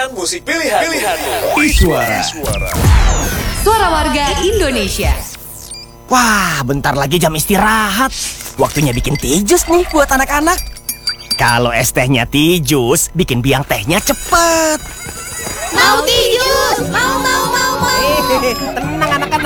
Sajian musik pilihan. Iswara. Suara warga Indonesia. Wah, bentar lagi jam istirahat. Waktunya bikin tijus nih buat anak-anak. Kalau es tehnya tijus, bikin biang tehnya cepet. Mau tijus, mau. Tenang anak-anak.